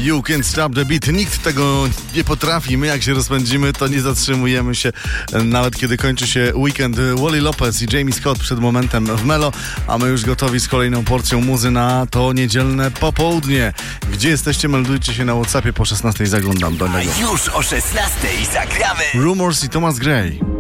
You Can't Stop the Beat. Nikt tego nie potrafi. My jak się rozpędzimy, to nie zatrzymujemy się, nawet kiedy kończy się weekend. Wally Lopez i Jamie Scott przed momentem w Melo, a my już gotowi z kolejną porcją muzy na to niedzielne popołudnie. Gdzie jesteście? Meldujcie się na WhatsAppie, po 16 zaglądam do niego. A już o 16 zagramy Rumors i Thomas Gray.